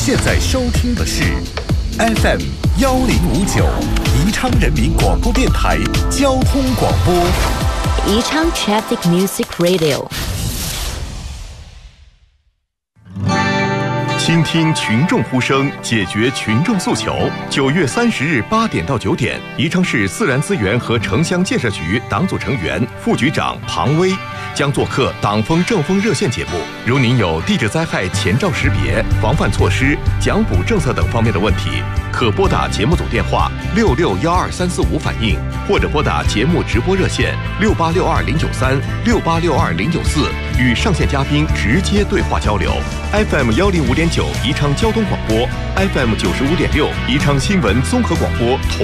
现在收听的是 FM1059宜昌人民广播电台交通广播。 宜昌 Traffic Music Radio。 倾听群众呼声，解决群众诉求。9月30日8点到9点，宜昌市自然资源和城乡建设局党组成员、副局长庞威将做客党风政风热线节目。如您有地质灾害前兆识别、防范措施、奖补政策等方面的问题，可拨打节目组电话6612-345反映，或者拨打节目直播热线6862-093、6862-094，与上线嘉宾直接对话交流。FM105.9宜昌交通广播，FM95.6宜昌新闻综合广播。